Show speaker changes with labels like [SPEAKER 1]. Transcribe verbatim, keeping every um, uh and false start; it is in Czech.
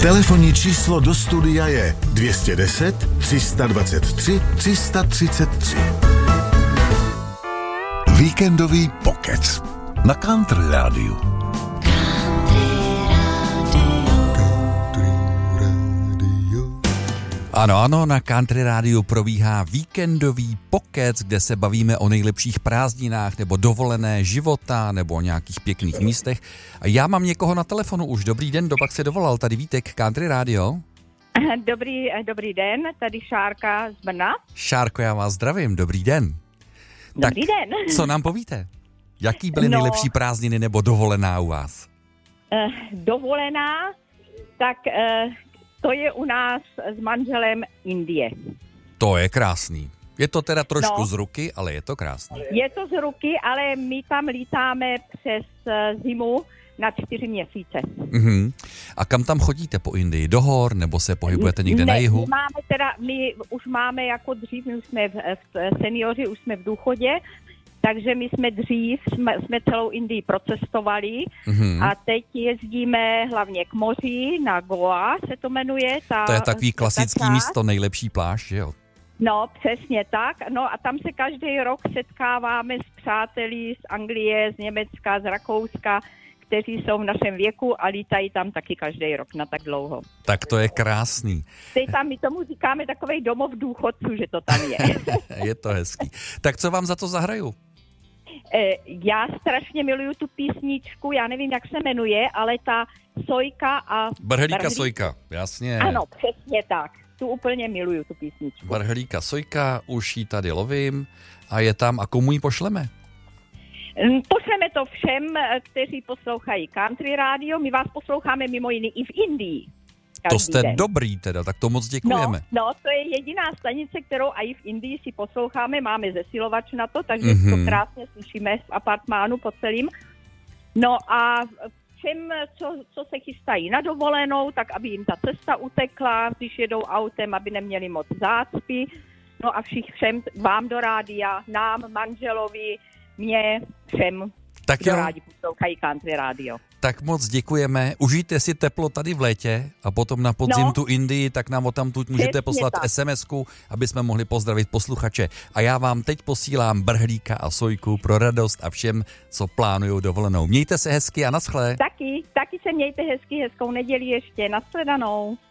[SPEAKER 1] Telefonní číslo do studia je dvě stě deset, tři sta dvacet tři, tři sta třicet tři. Víkendový pokec na Country Rádiu.
[SPEAKER 2] Ano, ano, na Country Rádiu probíhá víkendový pokec, kde se bavíme o nejlepších prázdninách nebo dovolené života nebo o nějakých pěkných místech. A já mám někoho na telefonu už. Dobrý den, dopak se dovolal. Tady Vítek, Country Radio.
[SPEAKER 3] Dobrý, dobrý den, tady Šárka z Brna.
[SPEAKER 2] Šárko, já vás zdravím, dobrý den.
[SPEAKER 3] Dobrý
[SPEAKER 2] tak,
[SPEAKER 3] den.
[SPEAKER 2] Co nám povíte? Jaký byly
[SPEAKER 3] no,
[SPEAKER 2] nejlepší prázdniny nebo dovolená u vás?
[SPEAKER 3] Uh, dovolená, tak... Uh, To je u nás s manželem Indie.
[SPEAKER 2] To je krásný. Je to teda trošku
[SPEAKER 3] no,
[SPEAKER 2] z ruky, ale je to krásný.
[SPEAKER 3] Je to z ruky, ale my tam lítáme přes zimu na čtyři měsíce.
[SPEAKER 2] Uh-huh. A kam tam chodíte po Indii? Do hor, nebo se pohybujete někde
[SPEAKER 3] ne,
[SPEAKER 2] na jihu?
[SPEAKER 3] My máme teda, my už máme jako dřív, my už jsme v, v seniori, už jsme v důchodě, takže my jsme dřív, jsme, jsme celou Indii procestovali mm-hmm. a teď jezdíme hlavně k moři, na Goa se to jmenuje. Ta,
[SPEAKER 2] to je takový klasický
[SPEAKER 3] ta
[SPEAKER 2] místo, nejlepší pláž, že jo?
[SPEAKER 3] No, přesně tak. No a tam se každý rok setkáváme s přáteli z Anglie, z Německa, z Rakouska, kteří jsou v našem věku a lítají tam taky každý rok na tak dlouho.
[SPEAKER 2] Tak to je krásný.
[SPEAKER 3] Teď tam my tomu říkáme takovej domov důchodců, že to tam je.
[SPEAKER 2] Je to hezký. Tak co vám za to zahraju?
[SPEAKER 3] Já strašně miluju tu písničku, já nevím, jak se jmenuje, ale ta Sojka a...
[SPEAKER 2] Brhlíka
[SPEAKER 3] Brhlík...
[SPEAKER 2] Sojka, jasně.
[SPEAKER 3] Ano, přesně tak. Tu úplně miluju, tu písničku.
[SPEAKER 2] Brhlíka Sojka, už ji tady lovím a je tam. A komu ji pošleme?
[SPEAKER 3] Pošleme to všem, kteří poslouchají Country Radio. My vás posloucháme mimo jiný i v Indii.
[SPEAKER 2] To jste
[SPEAKER 3] den.
[SPEAKER 2] Dobrý teda, tak to moc děkujeme.
[SPEAKER 3] No, no, to je jediná stanice, kterou i v Indii si posloucháme. Máme zesilovač na to, takže
[SPEAKER 2] mm-hmm.
[SPEAKER 3] to krásně slyšíme v apartmánu po celým. No a všem, co, co se chystají na dovolenou, tak aby jim ta cesta utekla, když jedou autem, aby neměli moc zácpy. No a všich všem vám do rádia, nám, manželovi, mě, všem,
[SPEAKER 2] tak
[SPEAKER 3] kdo
[SPEAKER 2] jo.
[SPEAKER 3] rádi poslouchají Country Radio.
[SPEAKER 2] Tak moc děkujeme. Užijte si teplo tady v létě a potom na podzim
[SPEAKER 3] no,
[SPEAKER 2] tu Indii, tak nám o tamtud můžete poslat
[SPEAKER 3] tak.
[SPEAKER 2] es em esku, aby jsme mohli pozdravit posluchače. A já vám teď posílám Brhlíka a Sojku pro radost a všem, co plánujou dovolenou. Mějte se hezky a naschle.
[SPEAKER 3] Taky, taky se mějte hezky, hezkou neděli ještě. Nashledanou.